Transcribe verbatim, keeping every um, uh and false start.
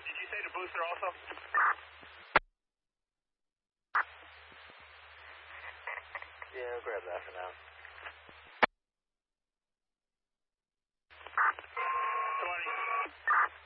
did you say the booster also? Yeah, I'll grab that for now.